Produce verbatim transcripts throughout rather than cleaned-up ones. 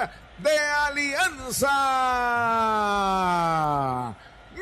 de Alianza.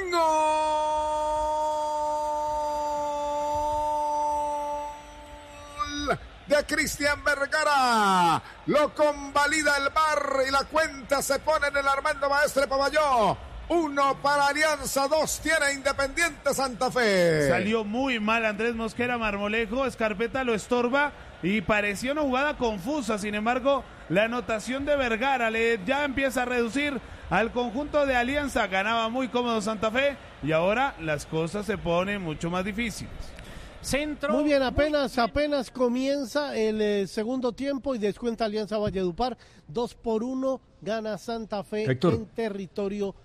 Gol de Cristian Vergara. Lo convalida el V A R y la cuenta se pone en el Armando Maestre Pavalló. Uno para Alianza, dos tiene Independiente Santa Fe. Salió muy mal Andrés Mosquera Marmolejo, Escarpeta lo estorba y parecía una jugada confusa. Sin embargo, la anotación de Vergara le ya empieza a reducir al conjunto de Alianza. Ganaba muy cómodo Santa Fe y ahora las cosas se ponen mucho más difíciles. Centro. Muy bien, apenas, apenas comienza el eh, segundo tiempo y descuenta Alianza Valledupar. Dos por uno gana Santa Fe Héctor. en territorio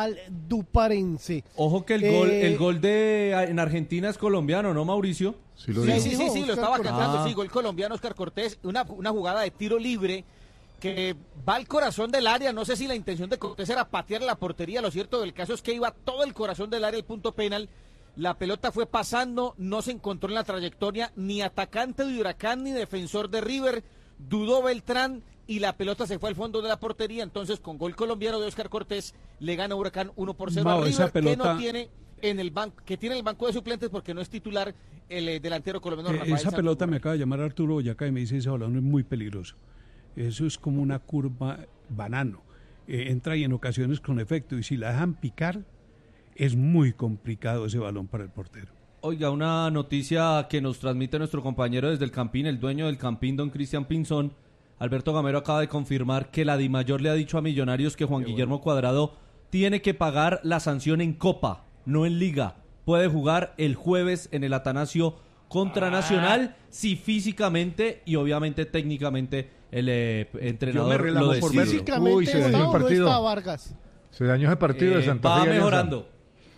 valduparense. Ojo que el Eh, gol el gol de en Argentina es colombiano, ¿no, Mauricio? Sí, lo Sí, dijo. sí, sí, sí, lo Oscar estaba Cortés. cantando, Ah. sí, gol colombiano Oscar Cortés, una, una jugada de tiro libre que va al corazón del área. No sé si la intención de Cortés era patear la portería, lo cierto del caso es que iba todo el corazón del área, el punto penal. La pelota fue pasando, no se encontró en la trayectoria ni atacante de Huracán ni defensor de River, dudó Beltrán y la pelota se fue al fondo de la portería. Entonces, con gol colombiano de Oscar Cortés, le gana Huracán uno por cero Mao, a esa River, pelota- que no tiene en el banco, que tiene el banco de suplentes porque no es titular el eh, delantero colombiano Eh, Rafael esa Santos pelota Borré. me acaba de llamar Arturo Boyacá y me dice ese balón es muy peligroso. Eso es como una curva banano. Eh, entra y en ocasiones con efecto y si la dejan picar es muy complicado ese balón para el portero. Oiga, una noticia que nos transmite nuestro compañero desde el Campín, el dueño del Campín, don Cristian Pinzón. Alberto Gamero acaba de confirmar que la Dimayor le ha dicho a Millonarios que Juan Guillermo Cuadrado tiene que pagar la sanción en Copa, no en Liga. Puede jugar el jueves en el Atanasio contra Nacional si físicamente y obviamente técnicamente el eh, entrenador relajo lo por decide. verlo. Físicamente Uy, se dañó está el o no partido. está Vargas. Se dañó ese partido de Eh, Santa va Fe. y Alianza. mejorando.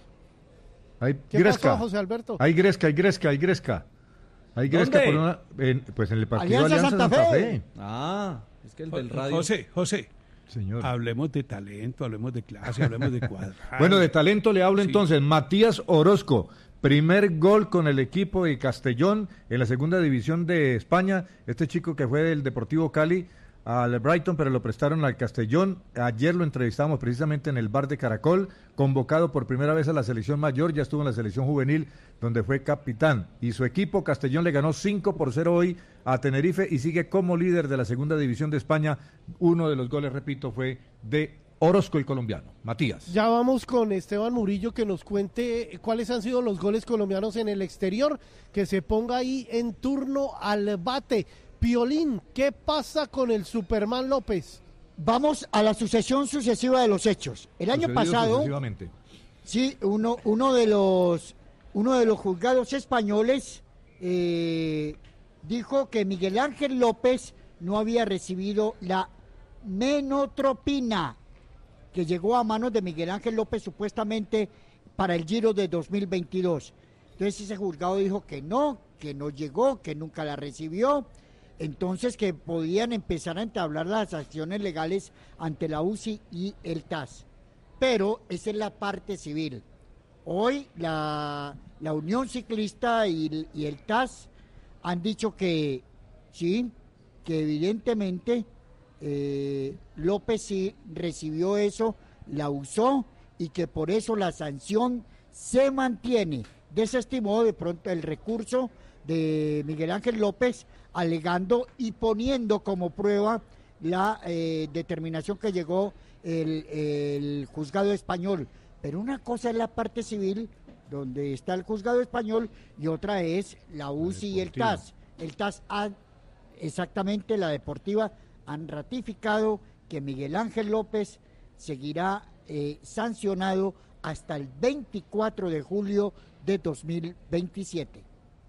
Hay ¿Qué Gresca. pasó, José Alberto? Hay Gresca, hay Gresca, hay Gresca. Hay Gresca ¿Dónde? por una, en, pues en el partido Alianza Alianza, Santa Santa, Fe. Fe. Ah, es que el del radio. José, José, Señor. hablemos de talento, hablemos de clase, hablemos de Cuadrado. Bueno, de talento le hablo Sí. entonces. Matías Orozco, primer gol con el equipo de Castellón en la segunda división de España. Este chico que fue del Deportivo Cali al Brighton, pero lo prestaron al Castellón. Ayer lo entrevistamos precisamente en el bar de Caracol, convocado por primera vez a la selección mayor, ya estuvo en la selección juvenil, donde fue capitán. Y su equipo, Castellón, le ganó cinco por cero hoy a Tenerife y sigue como líder de la segunda división de España. Uno de los goles, repito, fue de Orozco, el colombiano. Matías. Ya vamos con Esteban Murillo que nos cuente cuáles han sido los goles colombianos en el exterior, que se ponga ahí en turno al bate. Piolín, ¿qué pasa con el Superman López? Vamos a la sucesión sucesiva de los hechos. El año Sucedido pasado, sucesivamente. sí, uno, uno de los uno de los juzgados españoles eh, dijo que Miguel Ángel López no había recibido la menotropina que llegó a manos de Miguel Ángel López supuestamente para el Giro de dos mil veintidós. Entonces ese juzgado dijo que no, que no llegó, que nunca la recibió. Entonces que podían empezar a entablar las acciones legales ante la U C I y el T A S. Pero esa es la parte civil. Hoy la, la Unión Ciclista y, y el T A S han dicho que sí, que evidentemente eh, López sí recibió eso, la usó y que por eso la sanción se mantiene. Desestimó de pronto el recurso de Miguel Ángel López, alegando y poniendo como prueba la eh, determinación que llegó el, el juzgado español. Pero una cosa es la parte civil, donde está el juzgado español, y otra es la U C I y el T A S. El T A S, ha, exactamente la deportiva, han ratificado que Miguel Ángel López seguirá eh, sancionado hasta el veinticuatro de julio de dos mil veintisiete.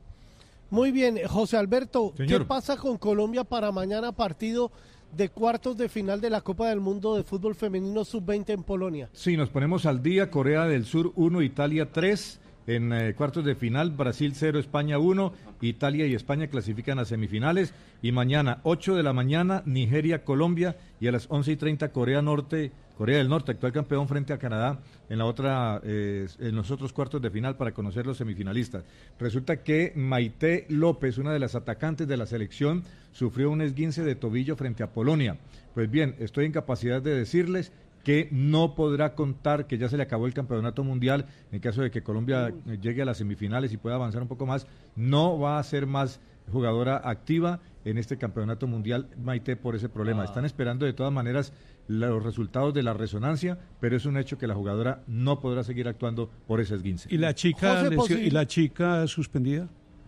Muy bien, José Alberto, Señor. ¿qué pasa con Colombia para mañana partido de cuartos de final de la Copa del Mundo de Fútbol Femenino sub veinte en Polonia? Sí, nos ponemos al día. Corea del Sur uno, Italia tres. En eh, cuartos de final, Brasil cero, España uno. Italia y España clasifican a semifinales. Y mañana, ocho de la mañana, Nigeria, Colombia. Y a las once y treinta, Corea Norte Corea del Norte, actual campeón frente a Canadá en la otra, eh, en los otros cuartos de final para conocer los semifinalistas. Resulta que Maite López, una de las atacantes de la selección, sufrió un esguince de tobillo frente a Polonia. Pues bien, estoy en capacidad de decirles que no podrá contar, que ya se le acabó el campeonato mundial, en caso de que Colombia llegue a las semifinales y pueda avanzar un poco más, no va a ser más jugadora activa en este campeonato mundial, Maite, por ese problema. Ah. Están esperando de todas maneras los resultados de la resonancia, pero es un hecho que la jugadora no podrá seguir actuando por ese esguince. ¿Y la chica, lesio, ¿y la chica suspendida?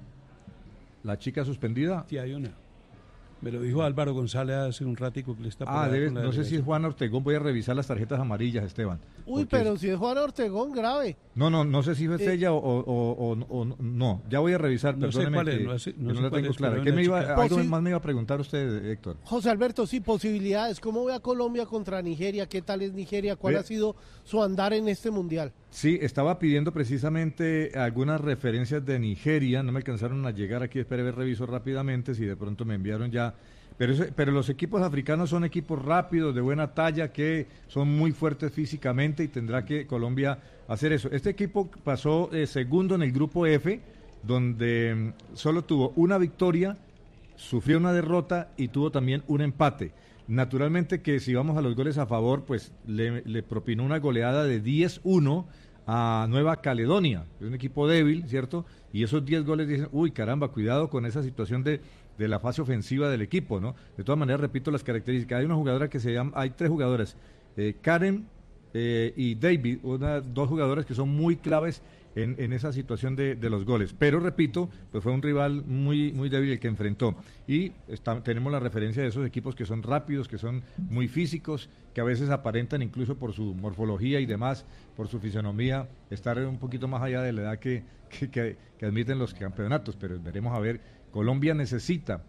¿La chica suspendida? Sí, hay una. Me lo dijo Álvaro González hace un ratico que le está... Ah, debe, no sé si es Juan Ortegón, voy a revisar las tarjetas amarillas, Esteban. Uy, pero es... si es Juan Ortegón, grave. No, no, no sé si es eh... ella o, o, o, o, o no, ya voy a revisar, no perdóneme, sé cuál es, que, no, sé, no, que no sé la tengo es, clara. ¿Qué me iba, algo Posi... más me iba a preguntar usted, Héctor? José Alberto, sí, posibilidades. ¿Cómo ve a Colombia contra Nigeria? ¿Qué tal es Nigeria? ¿Cuál ve... ha sido su andar en este mundial? Sí, estaba pidiendo precisamente algunas referencias de Nigeria, no me alcanzaron a llegar aquí, espere ver, reviso rápidamente, si de pronto me enviaron ya... Pero, pero los equipos africanos son equipos rápidos, de buena talla, que son muy fuertes físicamente y tendrá que Colombia hacer eso. Este equipo pasó eh, segundo en el grupo F, donde mm, solo tuvo una victoria, sufrió una derrota y tuvo también un empate. Naturalmente que si vamos a los goles a favor, pues le, le propinó una goleada de diez uno a Nueva Caledonia, es un equipo débil, ¿cierto? Y esos diez goles dicen, uy, caramba, cuidado con esa situación de... de la fase ofensiva del equipo, ¿no? De todas maneras, repito las características. Hay una jugadora que se llama, hay tres jugadoras, eh, Karen eh, y David, una, dos jugadoras que son muy claves en, en esa situación de, de los goles. Pero, repito, pues fue un rival muy, muy débil el que enfrentó. Y está, tenemos la referencia de esos equipos que son rápidos, que son muy físicos, que a veces aparentan incluso por su morfología y demás, por su fisonomía, estar un poquito más allá de la edad que, que, que, que admiten los campeonatos. Pero veremos a ver. Colombia necesita